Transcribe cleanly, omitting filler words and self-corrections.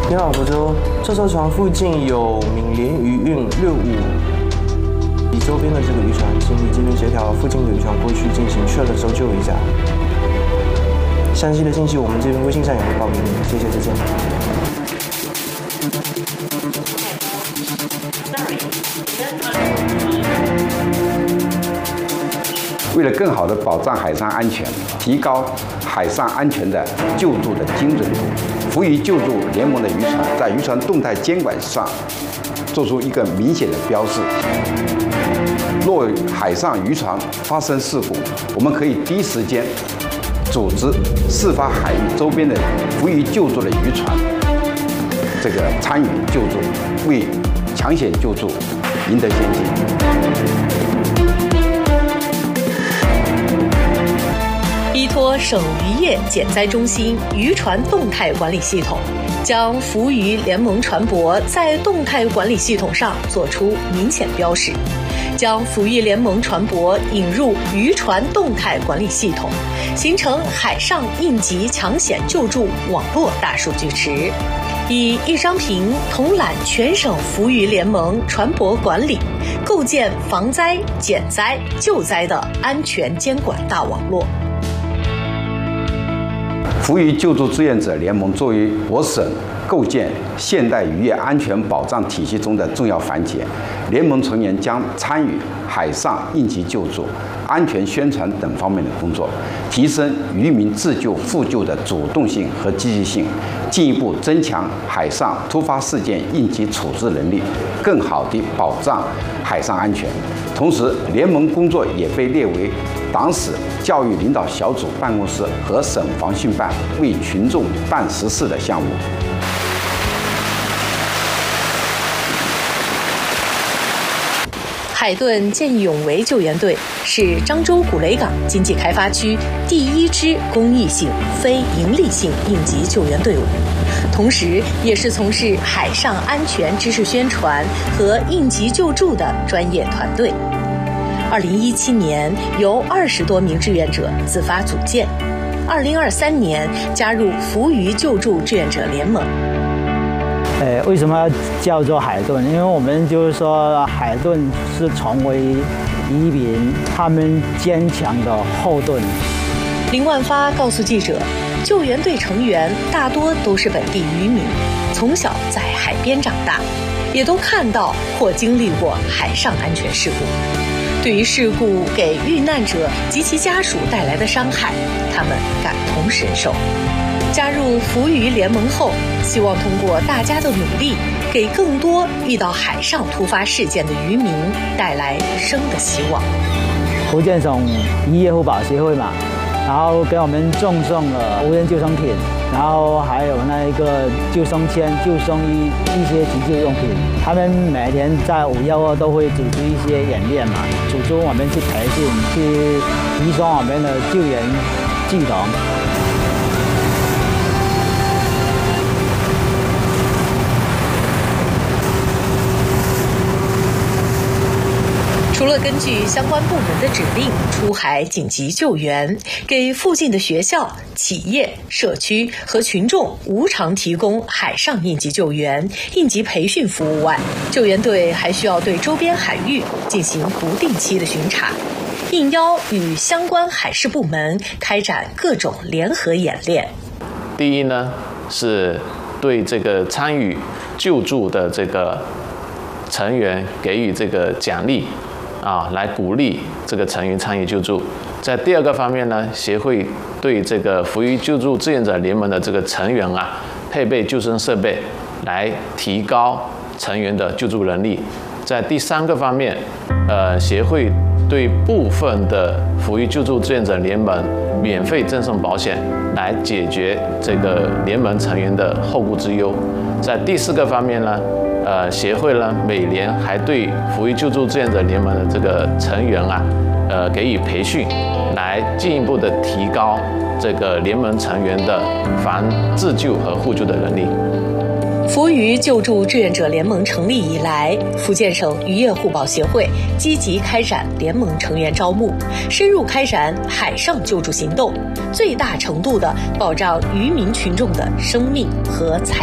你好，福州，这艘船附近有闽联渔运65，以周边的这个渔船，请你这边协调附近的渔船过去进行确认搜救一下。详细的信息我们这边微信上也会报给你，谢谢，再见。 为了更好地保障海上安全，提高海上安全的救助的精准度，福渔救助联盟的渔船在渔船动态监管上做出一个明显的标示。若海上渔船发生事故，我们可以第一时间组织事发海域周边的福渔救助的渔船，参与救助，为抢险救助赢得先机。 依托省渔业减灾中心渔船动态管理系统，将福渔联盟船舶在动态管理系统上做出明显标识，将福渔联盟船舶引入渔船动态管理系统，形成海上应急抢险救助网络大数据池，以一张屏统揽全省福渔联盟船舶管理，构建防灾、减灾、救灾的安全监管大网络。 福渔救助志愿者联盟作为我省构建现代渔业安全保障体系中的重要环节，联盟成员将参与海上应急救助、安全宣传等方面的工作，提升渔民自救互救的主动性和积极性，进一步增强海上突发事件应急处置能力，更好地保障海上安全。同时，联盟工作也被列为党史教育领导小组办公室和省防汛办为群众办实事的项目。 海盾见义勇为救援队是漳州古雷港经济开发区第一支公益性、非营利性应急救援队伍，同时也是从事海上安全知识宣传和应急救助的专业团队。2017年由20多名志愿者自发组建，2023年加入福渔救助志愿者联盟。 为什么叫做海盾？因为我们就是说，海盾是成为渔民他们坚强的后盾。 林万发告诉记者，救援队成员大多都是本地渔民，从小在海边长大，也都看到或经历过海上安全事故。对于事故给遇难者及其家属带来的伤害，他们感同身受。加入福渔联盟后，希望通过大家的努力，给更多遇到海上突发事件的渔民带来生的希望。 福建省渔业互保协会嘛，然后给我们赠送了无人救生艇，然后还有那一个救生圈、救生衣、一些急救用品。他们每天在512都会组织一些演练嘛，组织我们去培训，去提升我们的救援技能。 除了根据相关部门的指令出海紧急救援，给附近的学校、企业、社区和群众无偿提供海上应急救援、应急培训服务外，救援队还需要对周边海域进行不定期的巡查，应邀与相关海事部门开展各种联合演练。 第一呢，是对这个参与救助的这个成员给予这个奖励。来鼓励这个成员参与救助。在第二个方面呢，协会对这个福渔救助志愿者联盟的这个成员配备救生设备，来提高成员的救助能力。在第三个方面，协会对部分的福渔救助志愿者联盟免费赠送保险，来解决这个联盟成员的后顾之忧。在第四个方面呢，协会呢每年还对福渔救助志愿者联盟的这个成员给予培训，来进一步的提高这个联盟成员的防自救和互助的能力。 福渔救助志愿者联盟成立以来，福建省渔业互保协会积极开展联盟成员招募，深入开展海上救助行动，最大程度地保障渔民群众的生命和财